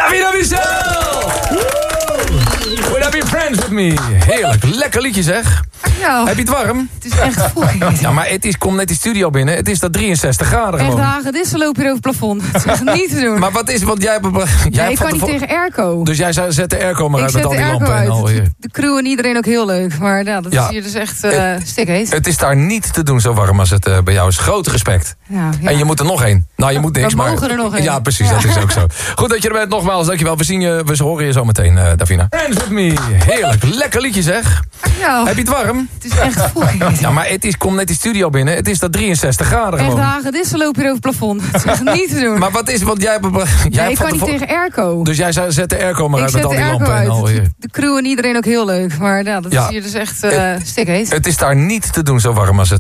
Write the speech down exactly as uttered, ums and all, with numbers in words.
Davina Michel! Would I be friends with me? Heerlijk, lekker liedje zeg. Ja. Heb je het warm? Het is echt fucking. Ja, maar het is, kom net die studio binnen. Het is dat drieënzestig graden Echt gewoon. dagen, dit is lopen hier over het plafond. Het is echt niet te doen. Maar wat is, want jij hebt... Jij nee, hebt ik van kan niet tevo- tegen airco. Dus jij zou- zet de airco maar Ik uit zet met al de die airco lampen en uit. al Het hier. vindt de crew en iedereen ook heel leuk. Maar ja, dat Ja. is hier dus echt uh, stikheet. Het is daar niet te doen zo warm als het uh, bij jou is. Grote respect. Ja, ja. En je moet er nog één. Nou, je moet niks, We maar... mogen er nog één. Ja, precies, Ja. dat is ook zo. Goed dat je er bent, nogmaals, dankjewel. We zien je, we horen je zo meteen, uh, Davina. Friends with me. Heerlijk, lekker liedje zeg. Ja. Heb je het warm? Het is echt fucking. Ja, maar het is, kom net die studio binnen. Het is dat drieënzestig graden Echt gewoon. dagen, dit is lopen hier over het plafond. Het is echt niet te doen. Maar wat is, want jij hebt... Jij nee, hebt ik van kan niet tevo- tegen airco. Dus jij zou- zet de airco maar Ik uit zet met al de die airco lampen en uit. al Het hier. vindt de crew en iedereen ook heel leuk. Maar ja, dat Ja. is hier dus echt uh, stikheet. Het is daar niet te doen zo warm als het